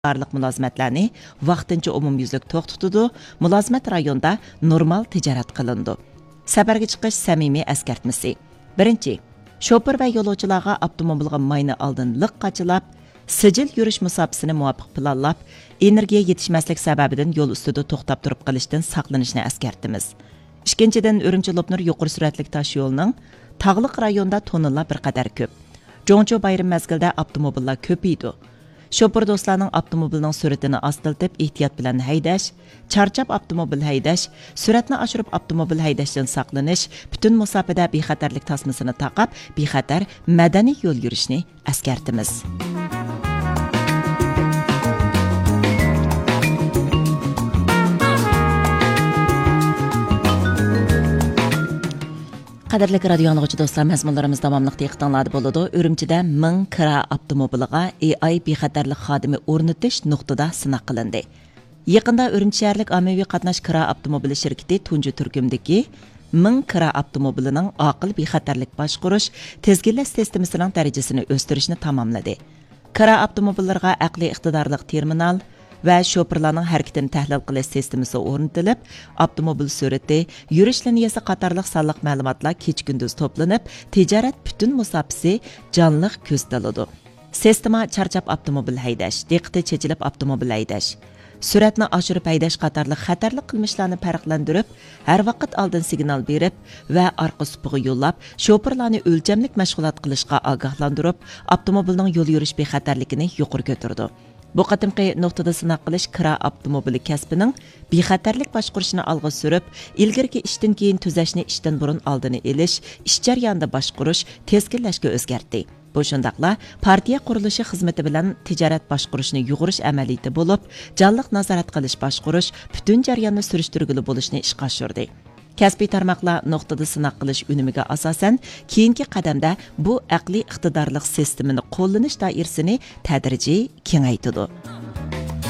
barliq mulozimatlarni vaqtincha umumyuzlik to'xtatdi, mulozimat rayonda normal tijorat qilindi. Safarga chiqish samimiy eskartmasi. Birinchi, şoför va yo'lovchilarga avtomobilga mayni oldin liq qachilab, sijil yurish musofasini muvofiq planlab, energiya yetishmaslik sababidan yo'l ustida to'xtab turib qilishdan saqlanishni eskartimiz. Ikkinchidan, Urumchi-Lopnur yuqori suratli tosh yo'lining tog'liq rayonda tonellar bir qadar ko'p. Jo'ngcho bayram mezgilida avtomobillar ko'paydi. Şoför do'stlarning avtomobilning suratini astiltib ehtiyot bilan haydash, charchab avtomobil haydash, suratni oshirib avtomobil haydashdan saqlanish, butun musofada bexatarlik tasmasini taqab, bexatar madaniy yo'l yurishni eskartimiz. Qadirli radio anlıqçı dostlar, məzmunlarımız davamlıq diqqətinizdə boladı. Ürümçidə 1000 kira avtomobiliga AI bexatarlik xodimi o'rnatish nuqtada sınaq qilindi. Yaqında Ürümçi şəhərlik ommaviy qatnash kira avtomobili şirkəti tunji turkumdagi 1000 kira avtomobilining aqil bexatarlik boshqarish tezginlash sistemasining darajasini o'stirishni tamomladi. Kira avtomobillarga aqliy iqtidorli terminal va şoförlarning harakatini tahlil qilish sistemasi o'rnatilib, avtomobil surati, yurish liniyasi qatorliq sonliq ma'lumotlar kecha-kunduz to'planib, tijorat butun musofasi jonliq ko'zlanadi. Sistema charchab avtomobil haydash, diqqati chechilib avtomobil haydash, suratni oshirib haydash qatorliq xatarli qilmishlarni farqlantirib, har vaqt oldin signal berib va orqa supiga yo'llab, şoförlarni o'lchamlik mashg'ulot qilishga ogohlantirib, avtomobilning yo'l yurish bexatarligini yuqori ko'tardi. Bu qatimqi nuqtada sınaq qilish kira avtomobili kasbining bexatarlik boshqarishini olg'a surib, ilgirki ishdan keyin tuzashni ishdan burun oldini elish, ish jarayonida boshqarish, tezginlashga o'zgartdi. Bu shundaqla partiya qurilishi xizmati bilan tijorat boshqarishni yug'urish amaliyati bo'lib, jonliq nazorat qilish boshqarish, butun jarayonni surishtirgili bo'lishni ishga oshirdi. Kasbiy tarmoqlar nuqtada sınaq qilish unumiga asosan keyingi qadamda bu aqliy iqtidorli sistemani qo'llanish doirasini tadrijiy kengaytirdi.